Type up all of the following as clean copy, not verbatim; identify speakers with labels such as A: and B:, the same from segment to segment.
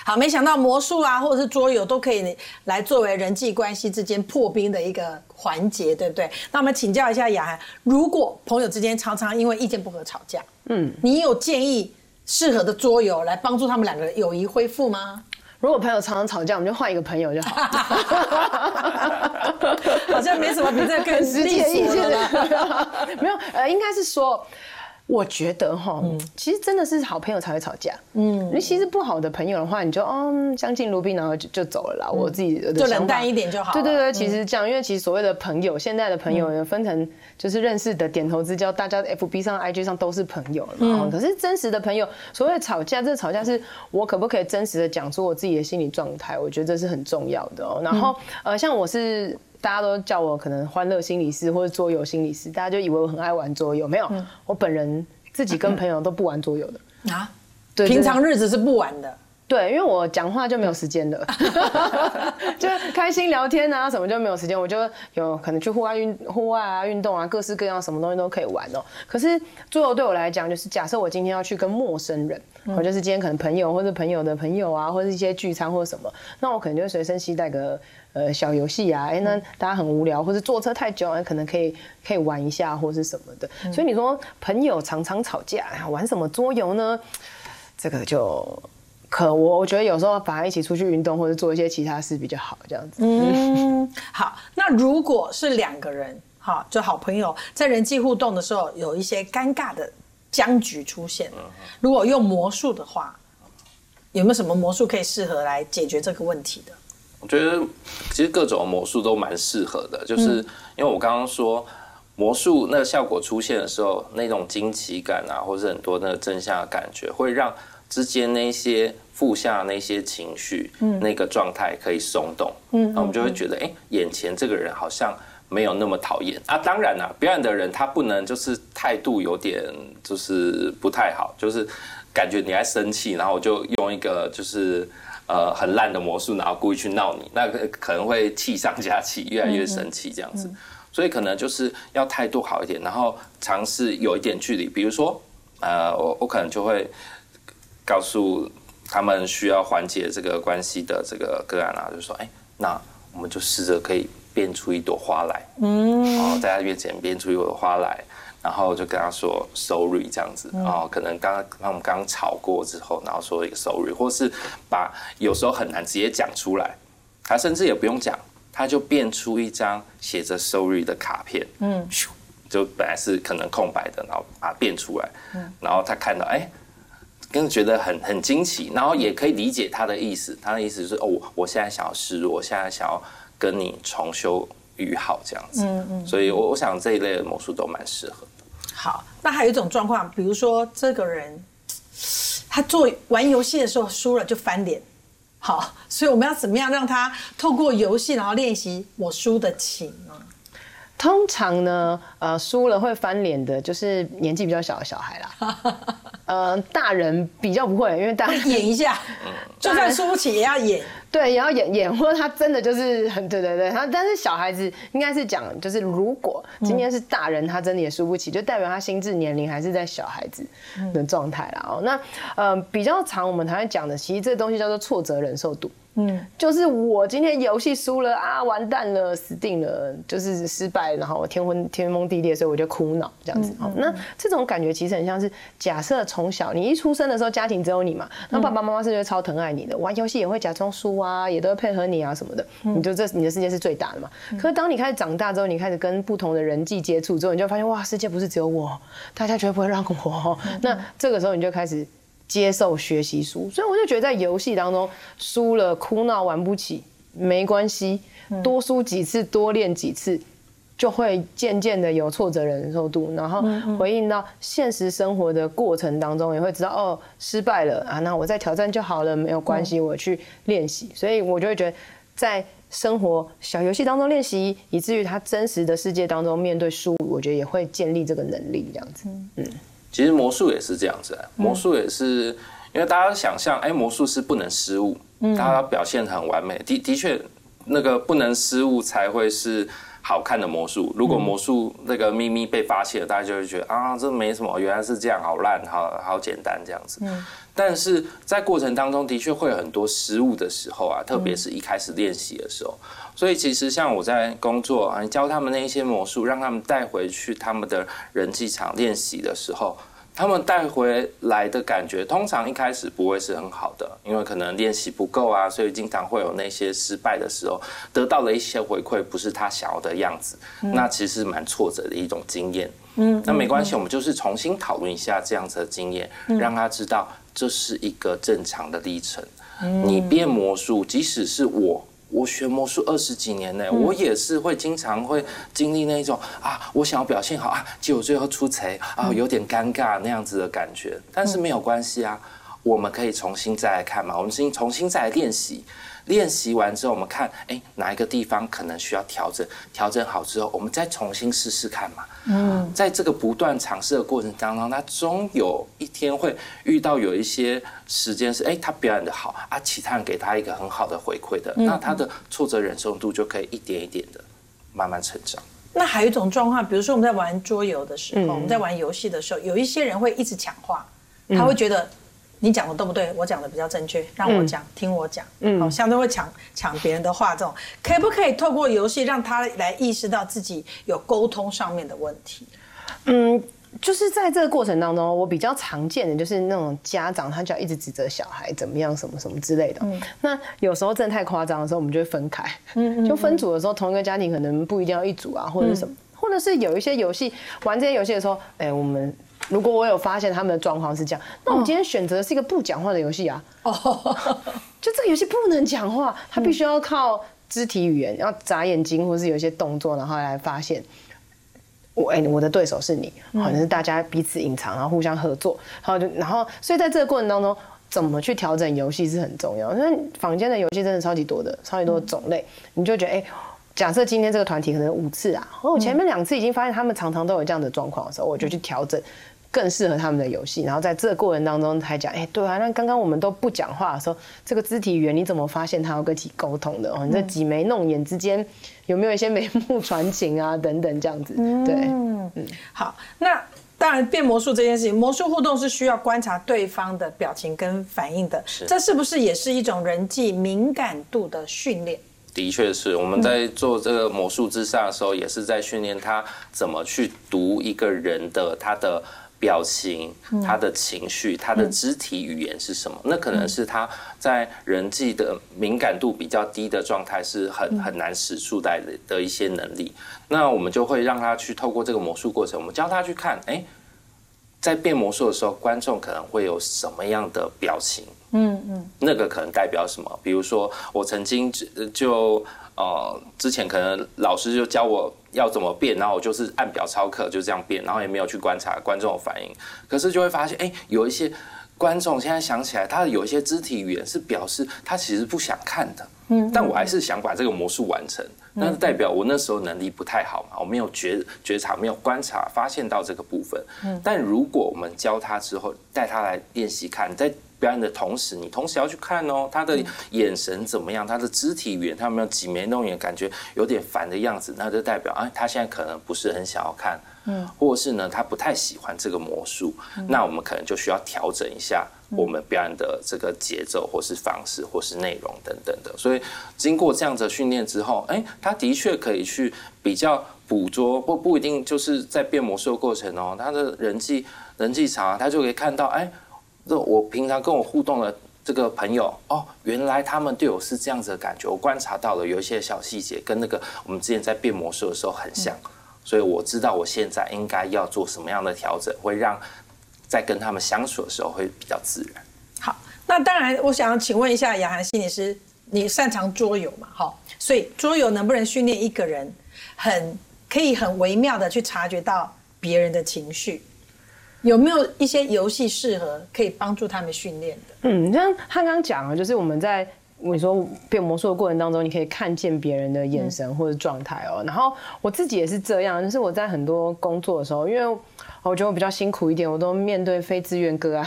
A: 好，没想到魔术啊，或者是桌游都可以来作为人际关系之间破冰的一个环节，对不对？那我们请教一下雅涵，如果朋友之间常常因为意见不合吵架，你有建议适合的桌游来帮助他们两个人友谊恢复吗？
B: 如果朋友常常吵架，我们就换一个朋友就好。
A: 好像没什么比这个更
B: 实际的意见了。没有，应该是说，我觉得其实真的是好朋友才会吵架。你其实不好的朋友的话，你就相敬如宾，然后就走了啦。我自己的
A: 就冷淡一点就好了。
B: 对，其实这样，因为其实所谓的朋友，现在的朋友分成就是认识的、点头之交，大家 FB 上、IG 上都是朋友了嘛。可是真实的朋友，所谓的吵架，这个吵架是我可不可以真实的讲出我自己的心理状态？我觉得这是很重要的。然后像我是。大家都叫我可能欢乐心理师或者桌游心理师，大家就以为我很爱玩桌游，没有，我本人自己跟朋友都不玩桌游的
A: 啊，对，平常日子是不玩的。
B: 对，因为我讲话就没有时间了，就开心聊天啊什么就没有时间，我就有可能去户外啊运动啊，各式各样什么东西都可以玩哦。可是桌游对我来讲，就是假设我今天要去跟陌生人，我就是今天可能朋友或者朋友的朋友啊，或者一些聚餐或者什么，那我可能就随身携带个小游戏啊，那大家很无聊或者坐车太久啊，可能可以玩一下或是什么的。所以你说朋友常常吵架，玩什么桌游呢？这个就。我觉得有时候反而一起出去运动或者做一些其他事比较好，这样子。
A: 好，那如果是两个人，就好朋友在人际互动的时候有一些尴尬的僵局出现，如果用魔术的话，有没有什么魔术可以适合来解决这个问题的？
C: 我觉得其实各种魔术都蛮适合的，就是因为我刚刚说魔术那个效果出现的时候，那种惊奇感啊，或是很多那个正向的感觉，会让之间那些负向那些情绪，那个状态可以松动，那我们就会觉得，眼前这个人好像没有那么讨厌啊。当然啦，表演的人他不能就是态度有点就是不太好，就是感觉你在生气，然后我就用一个就是很烂的魔术，然后故意去闹你，那可能会气上加气，越来越生气这样子。所以可能就是要态度好一点，然后尝试有一点距离，比如说我可能就会告诉他们需要缓解这个关系的这个个案啊，就说那我们就试着可以变出一朵花来，在他面前变出一朵花来，然后就跟他说 sorry 这样子，可能我们刚吵过之后，然后说一个 sorry， 或是有时候很难直接讲出来，他甚至也不用讲，他就变出一张写着 sorry 的卡片，就本来是可能空白的，然后把它变出来，然后他看到跟觉得很惊奇，然后也可以理解他的意思。他的意思就是我现在想要示弱，我现在想要跟你重修于好这样子。所以我想这一类的魔术都蛮适合的。
A: 好，那还有一种状况，比如说这个人他玩游戏的时候输了就翻脸，好，所以我们要怎么样让他透过游戏然后练习我输得起呢？
B: 通常呢，输了会翻脸的，就是年纪比较小的小孩啦。大人比较不会，因为大人
A: 演一下，就算输不起也要演。
B: 对，也要演，或者他真的就是很对。但是小孩子应该是讲，就是如果今天是大人，他真的也输不起，就代表他心智年龄还是在小孩子的状态啦。那比较常我们才会讲的，其实这个东西叫做挫折忍受度。就是我今天游戏输了啊，完蛋了，死定了，就是失败，然后天崩地裂，所以我就哭闹这样子。那这种感觉其实很像是，假设从小你一出生的时候家庭只有你嘛，那爸爸妈妈是会超疼爱你的，玩游戏也会假装输啊，也都会配合你啊什么的，你的世界是最大的嘛。可是当你开始长大之后，你开始跟不同的人际接触之后，你就发现哇，世界不是只有我，大家绝对不会让我。那这个时候你就开始接受学习输，所以我就觉得在游戏当中输了哭闹玩不起没关系，多输几次多练几次，就会渐渐的有挫折忍受度，然后回应到现实生活的过程当中，也会知道失败了啊，那我再挑战就好了，没有关系，我去练习。所以我就会觉得在生活小游戏当中练习，以至于他真实的世界当中面对输，我觉得也会建立这个能力，这样子。
C: 其实魔术也是这样子，魔术也是因为大家想象，魔术是不能失误，大家表现很完美，的确，那个不能失误才会是好看的魔术。如果魔术那个秘密被发现了，大家就会觉得啊，这没什么，原来是这样，好烂，好简单这样子。但是在过程当中的确会有很多失误的时候啊，特别是一开始练习的时候。所以其实像我在工作啊，教他们那一些魔术，让他们带回去他们的人际场练习的时候，他们带回来的感觉，通常一开始不会是很好的，因为可能练习不够啊，所以经常会有那些失败的时候，得到了一些回馈不是他想要的样子，那其实蛮挫折的一种经验。那没关系，我们就是重新讨论一下这样子的经验，让他知道这是一个正常的历程。你变魔术，即使是我学魔术20几年呢，我也是会经常会经历那一种啊，我想要表现好啊，结果最后出错啊，有点尴尬那样子的感觉。但是没有关系啊，我们可以重新再来看嘛，我们重新再来练习。练习完之后，我们看，哪一个地方可能需要调整，调整好之后，我们再重新试试看嘛。在这个不断尝试的过程当中，他终有一天会遇到有一些时间是，他表演的好啊，其他人给他一个很好的回馈的，那他的挫折忍受度就可以一点一点的慢慢成长。
A: 那还有一种状况，比如说我们在玩桌游的时候，我们在玩游戏的时候，有一些人会一直抢话，他会觉得你讲的对不对？我讲的比较正确，让我讲，听我讲。好，相对会抢别人的话，这种可不可以透过游戏让他来意识到自己有沟通上面的问题？
B: 就是在这个过程当中，我比较常见的就是那种家长，他就要一直指责小孩怎么样，什么什么之类的。那有时候真的太夸张的时候，我们就会分开。就分组的时候，同一个家庭可能不一定要一组啊，或者是什么，或者是有一些游戏玩这些游戏的时候，我们。如果我有发现他们的状况是这样，那我们今天选择的是一个不讲话的游戏啊。就这个游戏不能讲话，他必须要靠肢体语言，要眨眼睛或是有一些动作，然后来发现我的对手是你，可能是大家彼此隐藏，然后互相合作，然后所以在这个过程当中，怎么去调整游戏是很重要。因为坊间的游戏真的超级多的种类，你就觉得假设今天这个团体可能5次啊，我前面2次已经发现他们常常都有这样的状况的时候，我就去调整更适合他们的游戏，然后在这个过程当中才讲，对啊，那刚刚我们都不讲话的时候，这个肢体语言你怎么发现他要跟其沟通的？你这挤眉弄眼之间有没有一些眉目传情啊等等这样子？对，
A: 好，那当然变魔术这件事情，魔术互动是需要观察对方的表情跟反应的，这是不是也是一种人际敏感度的训练？
C: 的确是，我们在做这个魔术之上的时候，也是在训练他怎么去读一个人的他的表情、他的情绪、他的肢体语言是什么。那可能是他在人际的敏感度比较低的状态是很难使出来的一些能力。那我们就会让他去透过这个魔术过程，我们教他去看，在变魔术的时候，观众可能会有什么样的表情。那个可能代表什么？比如说，我曾经之前可能老师就教我要怎么变，然后我就是按表操课就这样变，然后也没有去观察观众的反应。可是就会发现，有一些观众现在想起来，他有一些肢体语言是表示他其实不想看的。但我还是想把这个魔术完成，那代表我那时候能力不太好嘛，我没有觉察，没有观察，发现到这个部分。但如果我们教他之后，带他来练习看，在表演的同时，你同时要去看他的眼神怎么样，他的肢体语言，他有没有挤眉弄眼，感觉有点烦的样子，那就代表他现在可能不是很想要看，或者是呢他不太喜欢这个魔术，那我们可能就需要调整一下我们表演的这个节奏，或是方式，或是内容等等的。所以经过这样的训练之后，他的确可以去比较捕捉，不一定就是在变魔术的过程他的人际场，他就可以看到，我平常跟我互动的这个朋友，原来他们对我是这样子的感觉，我观察到了有一些小细节跟那个我们之前在变魔术的时候很像，所以我知道我现在应该要做什么样的调整，会让在跟他们相处的时候会比较自然。
A: 好，那当然我想请问一下雅涵心理师，你擅长桌游嘛？所以桌游能不能训练一个人可以很微妙的去察觉到别人的情绪？有没有一些游戏适合可以帮助他们训练的？
B: 像他刚刚讲了，就是我们在你说变魔术的过程当中，你可以看见别人的眼神或者状态然后我自己也是这样，就是我在很多工作的时候，因为我觉得我比较辛苦一点，我都面对非自愿个案，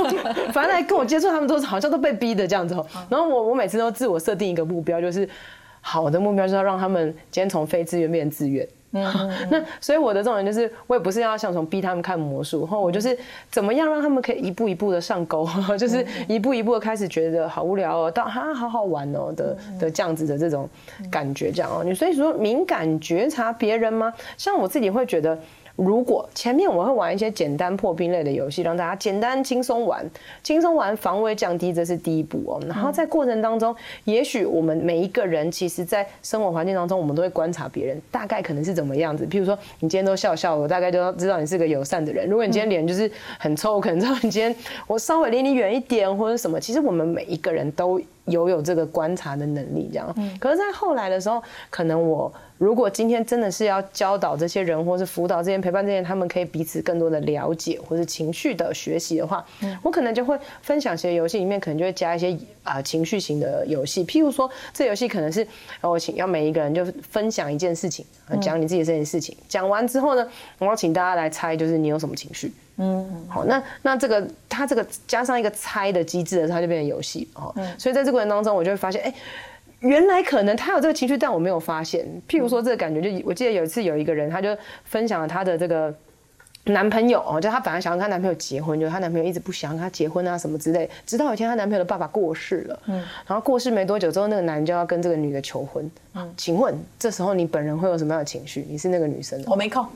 B: 反正来跟我接触他们都好像都被逼的这样子。然后我每次都自我设定一个目标，就是好的目标就是要让他们今天从非自愿变成自愿。那所以我的重点就是，我也不是要想从逼他们看魔术，然后我就是怎么样让他们可以一步一步的上钩，就是一步一步的开始觉得好无聊哦，到好好玩哦的这样子的这种感觉，这样哦。所以说敏感觉察别人吗？像我自己会觉得。如果前面我会玩一些简单破冰类的游戏，让大家简单轻松玩，防卫降低，这是第一步哦。然后在过程当中，也许我们每一个人，其实在生活环境当中，我们都会观察别人，大概可能是怎么样子。譬如说，你今天都笑笑，我大概就知道你是个友善的人。如果你今天脸就是很臭，我可能知道你今天我稍微离你远一点或者什么。其实我们每一个人都有这个观察的能力，这样。可是，在后来的时候，可能我如果今天真的是要教导这些人，或是辅导这些陪伴这些人，他们可以彼此更多的了解，或是情绪的学习的话，我可能就会分享些游戏里面，可能就会加一些情绪型的游戏。譬如说，这游戏可能是我请要每一个人就分享一件事情，讲你自己的这件事情，讲完之后呢，我要请大家来猜，就是你有什么情绪。好，那它这个加上一个猜的机制的时候，它就变成游戏哦。所以在这个过程当中，我就会发现，原来可能他有这个情绪，但我没有发现。譬如说，这个感觉就我记得有一次有一个人，他就分享了他的这个男朋友哦，就她本来想要跟她男朋友结婚，就她男朋友一直不想跟她结婚啊什么之类，直到有一天她男朋友的爸爸过世了，然后过世没多久之后，那个男人就要跟这个女的求婚。请问这时候你本人会有什么样的情绪？你是那个女生，
A: 我没空。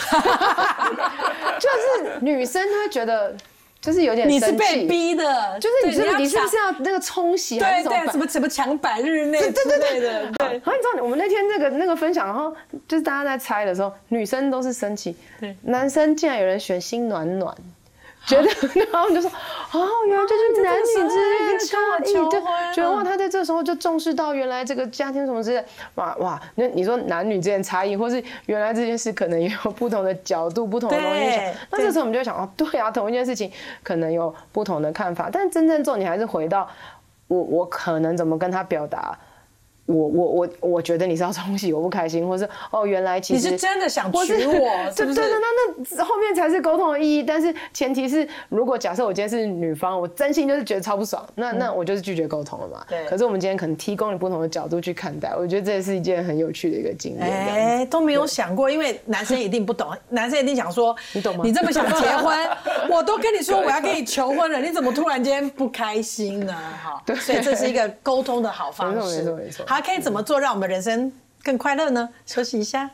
B: 就是女生她会觉得。就是有点生气，
A: 你是被逼的，
B: 就是你是不是要那个冲洗，
A: 对对，什么抢百日内之类的，对。
B: 然后你知道，我们那天那个分享，然后就是大家在猜的时候，女生都是生气，对，男生竟然有人选心暖暖。觉得，然后你就说，原来这是男女之间的差异，对，觉得哇，他在这时候就重视到原来这个家庭什么之类，哇，那你说男女之间差异，或是原来这件事可能也有不同的角度、不同的东西想，那这时候我们就会想，对啊，同一件事情可能有不同的看法，但真正重点还是回到我可能怎么跟他表达。我觉得你是要冲洗，我不开心，或是原来其实
A: 你是真的想娶我，是不是？
B: 对的，那后面才是沟通的意义。但是前提是，如果假设我今天是女方，我真心就是觉得超不爽，那我就是拒绝沟通了嘛。对。可是我们今天可能提供你不同的角度去看待，我觉得这也是一件很有趣的一个经验。
A: 都没有想过，因为男生一定不懂，男生一定想说，你懂吗？你这么想结婚，我都跟你说我要跟你求婚了，你怎么突然间不开心呢？哈，对，所以这是一个沟通的好方式。
B: 没错。
A: 好，可以怎么做让我们人生更快乐呢？休息一下。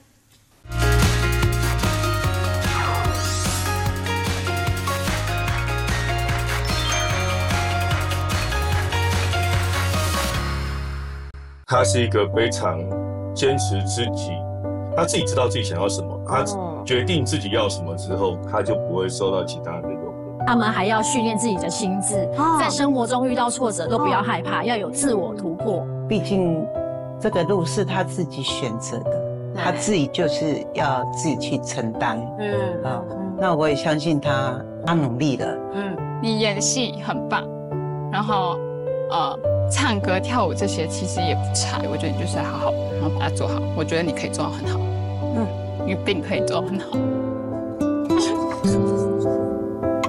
D: 他是一个非常坚持自己，他自己知道自己想要什么，他决定自己要什么之后，他就不会受到其他人的诱惑。
E: 他们还要训练自己的心智，在生活中遇到挫折都不要害怕，要有自我突破。毕竟这个路是他自己选择的，他自己就是要自己去承担。那我也相信他努力了。
F: 你演戏很棒，然后唱歌跳舞这些其实也不差，我觉得你就是要好好然后把它做好，我觉得你可以做到很好。你一定可以做到很好。